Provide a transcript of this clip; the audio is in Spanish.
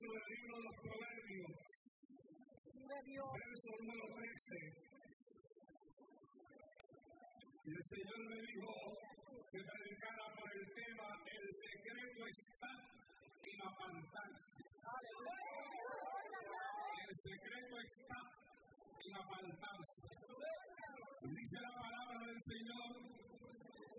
del libro de los Proverbios, verso número 13. Y el Señor me dijo que predicara por el tema: el secreto está en apartarse. El secreto está en apartarse. Dice la palabra del Señor